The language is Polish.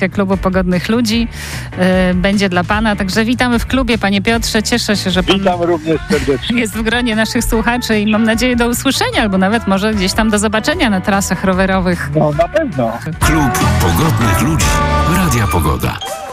Klubu Pogodnych Ludzi będzie dla pana. Także witamy w klubie, panie Piotrze. Cieszę się, że pan Witam również serdecznie. jest w gronie naszych słuchaczy i mam nadzieję do usłyszenia, albo nawet może gdzieś tam do zobaczenia na trasach rowerowych. No na pewno. Klub Pogodnych Ludzi. Radia Pogoda.